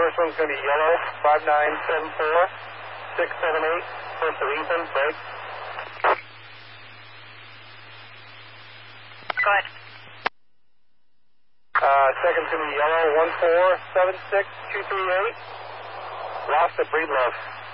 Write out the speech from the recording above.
First one's going to be yellow, 5974, 678, first of Ethan, break. Go ahead. Second's going to be yellow, 1476238, lost at Breedlove.